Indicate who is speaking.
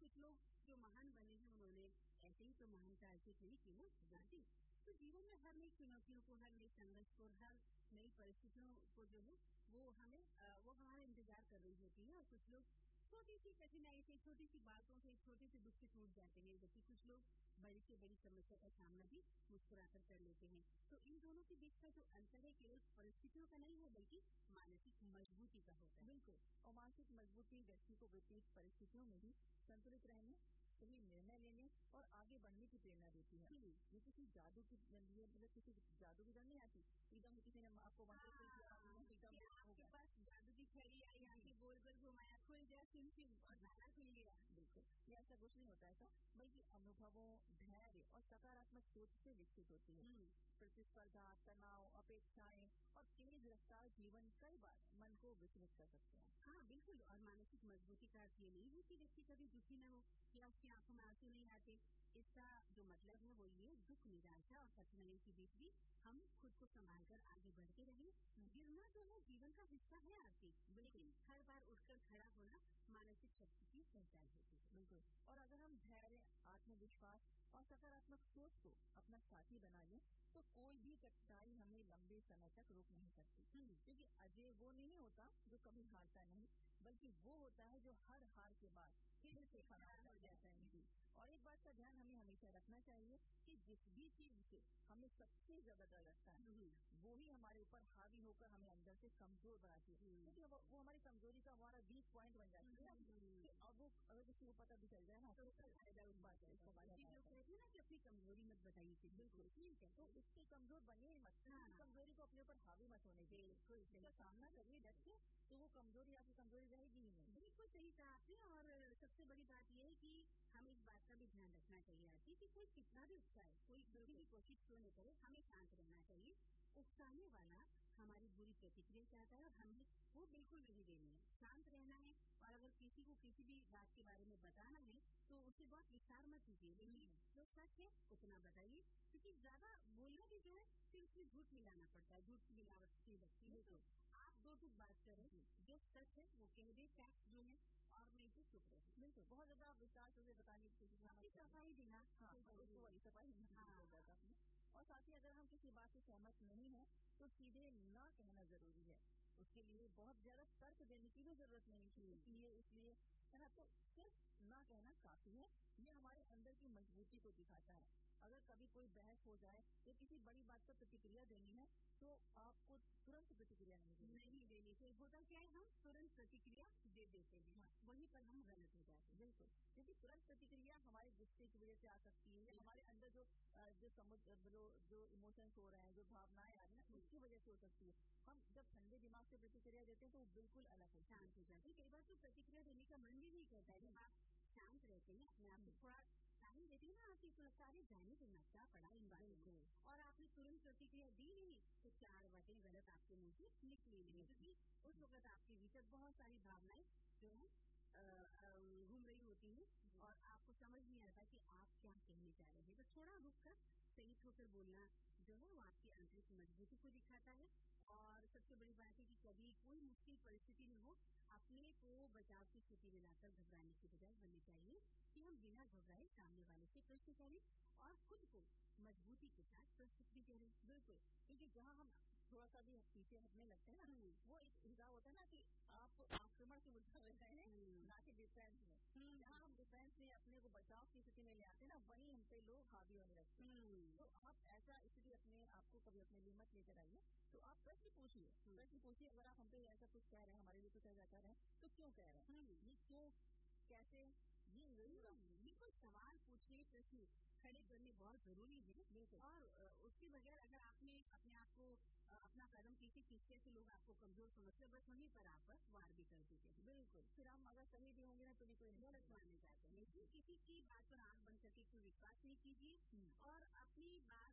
Speaker 1: कुछ लोग जो महान बने हैं उन्होंने ऐसे ही तो महानता अर्जित नहीं की ना गांधी। तो जीवन में हर नई चुनौतियों को, हर नई संघर्ष को, हर नई परिस्थितियों को जो है वो हमारा इंतजार कर रही होती है। और कुछ लोग छोटी सी कठिनाई से, छोटी सी बातों से, छोटे से दुख से टूट जाते हैं, जबकि कुछ लोग बड़ी से बड़ी समस्या का सामना भी मुस्कुराकर कर लेते हैं। तो इन दोनों के बीच का जो अंतर है केवल परिस्थितियों का नहीं है बल्कि मानसिक मजबूती का होता है।
Speaker 2: बिल्कुल। और मानसिक मजबूती व्यक्ति को विपरीत परिस्थितियों में भी संतुलित रहने, सही निर्णय लेने और आगे बढ़ने की प्रेरणा देती है। ये किसी जादू की मतलब किसी जादू की नहीं आती एकदम किसी ने आपको
Speaker 1: आपके पास जादू की छड़ी आई, यहाँ से गोल गोल घुमाया, खुल गया सिम और ताला खुल गया।
Speaker 2: बिल्कुल, ये ऐसा कुछ नहीं होता ऐसा, बल्कि अनुभवों, धैर्य और सकारात्मक सोच से विकसित होती है। प्रतिस्पर्धा, तनाव, अपेक्षाएं और तेज रफ्तार जीवन कई बार मन को विचलित कर सकते हैं।
Speaker 1: हाँ बिल्कुल। और मानसिक मजबूती का अर्थ ये नहीं है कि व्यक्ति कभी दुखी न हो या उसकी आंखों में आंसू नहीं आते। इसका जो मतलब है वो ये, दुख, निराशा और कठिनाइयों के बीच भी हम खुद को संभालकर आगे बढ़ते रहें। गिरना जो है जीवन का हिस्सा है आपकी, लेकिन हर बार उठकर खड़ा होना मानसिक शक्ति की पहचान होती है।
Speaker 2: बिल्कुल। और अगर हम धैर्य, आत्मविश्वास और सकारात्मक सोच को अपना साथी बना लें तो कोई भी कठिनाई हमें लंबे समय तक रोक नहीं सकती। क्योंकि अजय वो नहीं होता जो कभी हारता नहीं, बल्कि वो होता है जो हर हार के बाद फिर से खड़ा हो जाता है। और एक बात का ध्यान हमें हमेशा रखना चाहिए कि जिस भी चीज से हमें सबसे ज्यादा डर लगता है वो ही हमारे ऊपर हावी होकर हमें अंदर से कमजोर बनाती है। क्योंकि वो हमारी कमजोरी का हमारा वीक पॉइंट बन जाती है। अब वो अगर किसी को पता भी चल जाए ना तो फायदा उस बात है।
Speaker 1: अपनी कमजोरी मत बताइए।
Speaker 2: बिल्कुल ठीक है, तो उसकी कमजोर बनिए मत, कमजोरी को अपने ऊपर हावी मत होने दीजिए। इसका सामना करिए डट के, तो वो कमजोरी आपकी कमजोरी रहेगी ही नहीं।
Speaker 1: बिल्कुल सही कहा आपने। और सबसे बड़ी बात यह है कि हमें इस बात का भी ध्यान रखना चाहिए आती कि कोई कितना भी उकसाए, कोई किसी भी कोशिश क्यों न करे, हमें शांत रहना चाहिए। उकसाने वाला हमारी बुरी प्रतिक्रिया चाहता है और हमें वो बिल्कुल नहीं देनी है, शांत रहना है। और अगर किसी को किसी भी बात के बारे में बताना है तो उससे बहुत विस्तार मत कीजिए, लेकिन जो सच है उतना बताइए। क्योंकि ज्यादा बोलना भी जो है फिर उसमें झूठ मिलाना पड़ता है, झूठ की मिलावट की लगती है। तो आप दो टूक बात करें, जो सच है वो कह दे, फैक्ट जो है, और नहीं तो चुप रहे।
Speaker 2: बिल्कुल, बहुत ज्यादा विस्तार से बताने की कोशिश
Speaker 1: सफाई देना।
Speaker 2: सफाई। और साथ ही अगर हम किसी बात से सहमत नहीं है तो सीधे न कहना जरूरी है। उसके लिए बहुत ज्यादा तर्क देने की भी जरूरत नहीं है। इसलिए है ना, तो सिर्फ न कहना काफी है। ये हमारे अंदर की मजबूती को दिखाता है। अगर कभी कोई बहस हो जाए या किसी बड़ी बात पर प्रतिक्रिया देनी है तो आपको तुरंत प्रतिक्रिया नहीं
Speaker 1: देनी चाहिए। होता क्या है, हम तुरंत प्रतिक्रिया दे देते हैं, वहीं पर हम गलत हो जाते हैं।
Speaker 2: बिल्कुल, क्योंकि तुरंत प्रतिक्रिया हमारे गुस्से की वजह से आ सकती है, हमारे अंदर जो इमोशंस हो रहे हैं, जो भावनाएं आ रही हैं उसकी वजह से हो सकती है। हम जब ठंडे दिमाग से प्रतिक्रिया देते हैं तो वो बिल्कुल अलग होता है,
Speaker 1: शांत हो जाती है। कई बार तो प्रतिक्रिया देने का मन भी नहीं करता है। जब आप शांत रहते हैं, अपने आप को थोड़ा टाइम देती है ना, आपकी सारे जाने से क्या पड़ा इन बातों को, और आपने तुरंत प्रतिक्रिया दी नहीं तो 4 बातें गलत आपके मुंह से निकली नहीं। क्योंकि उस वक्त आपके भीतर बहुत सारी भावनाएं जो है घूम रही होती है और आपको समझ नहीं आता कि आप क्या कहने जा रहे हैं। तो थोड़ा रुक कर सही होकर बोलना जो है वो आपकी आंतरिक मजबूती को दिखाता है। और सबसे बड़ी बात है कि कभी कोई मुश्किल परिस्थिति में हो, अपने को बचाव की स्थिति में लाकर घबराने की बजाय बननी चाहिए कि हम बिना घबराए सामने वाले से प्रश्न करें और खुद को मजबूती के साथ प्रस्तुत भी करें।
Speaker 2: बिल्कुल, क्योंकि जहाँ हम थोड़ा सा भी पीछे हटने लगते हैं ना, वो एक हिसाब होता है ना कि आप आक्रमण से उठा लेते हैं ना कि डिफेंस में। जहाँ हम डिफेंस में अपने को बचाव की स्थिति में ले आते हैं ना, वहीं हम पे लोग हावी होने लगते हैं। तो आप ऐसा स्थिति अपने आपको कभी अपने लिए मत लेकर आइए। तो आप प्रश्न पूछिए। अगर आप हम पे ऐसा कुछ कह रहे हैं, हमारे लिए कुछ ऐसा कह रहे हैं तो क्यों कह रहे हैं, ये क्यों, कैसे, ये
Speaker 1: बिल्कुल सवाल पूछने, प्रश्न खड़े करने बहुत जरूरी है। और उसके बगैर अगर आपने अपने आप को अपना कदम पीछे खींचने से लोग आपको कमजोर समझते, बस वहीं पर आप वार भी कर दीजिए।
Speaker 2: बिल्कुल, फिर हम अगर सही भी होंगे ना तो भी कोई
Speaker 1: गलत मानने जाते हैं। लेकिन किसी की बात पर आंख बंद करके कोई विश्वास नहीं कीजिए और अपनी बात